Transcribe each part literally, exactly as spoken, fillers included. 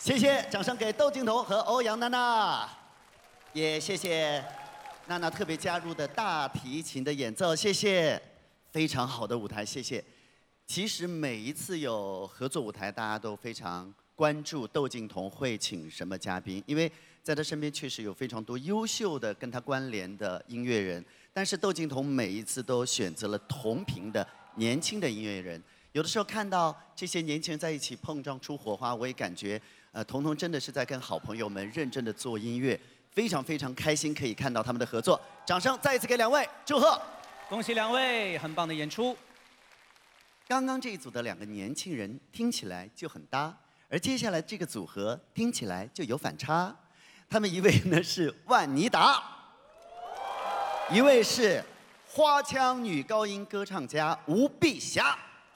谢谢，掌声给窦靖童和欧阳娜娜，也谢谢娜娜特别加入的大提琴的演奏，谢谢，非常好的舞台，谢谢。其实每一次有合作舞台，大家都非常关注窦靖童会请什么嘉宾，因为在他身边确实有非常多优秀的跟他关联的音乐人，但是窦靖童每一次都选择了同频的年轻的音乐人。有的时候看到这些年轻人在一起碰撞出火花，我也感觉，呃，童童真的是在跟好朋友们认真的做音乐，非常非常开心可以看到他们的合作。掌声再一次给两位，祝贺！ 恭喜两位，很棒的演出。 刚刚这一组的两个年轻人听起来就很搭，而接下来这个组合听起来就有反差。他们一位呢是万妮达，一位是花腔女高音歌唱家吴碧霞。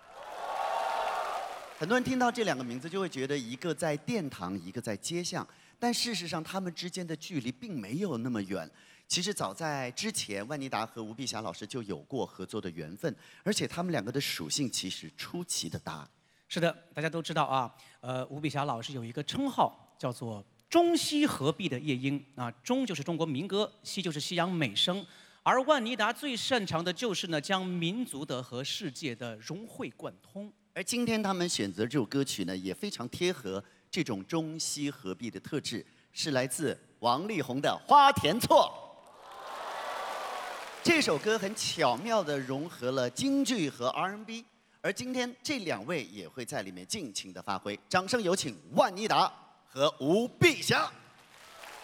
很多人听到这两个名字就会觉得一个在殿堂，一个在街巷，但事实上他们之间的距离并没有那么远。其实早在之前，万妮达和吴碧霞老师就有过合作的缘分，而且他们两个的属性其实出奇的搭。 是的，大家都知道啊，呃，吴碧霞老师有一个称号叫做中西合璧的夜莺啊，中就是中国民歌，西就是西洋美声，而万妮达最擅长的就是呢将民族的和世界的融会贯通。 而今天他们选择这首歌曲呢，也非常贴合这种中西合璧的特质，是来自王力宏的《花田错》。这首歌很巧妙地融合了京剧和 R and B， 而今天这两位也会在里面尽情的发挥。掌声有请万妮达和吴碧霞。